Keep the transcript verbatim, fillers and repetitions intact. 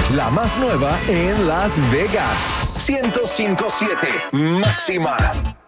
la más nueva en Las Vegas. ciento cinco punto siete Máxima.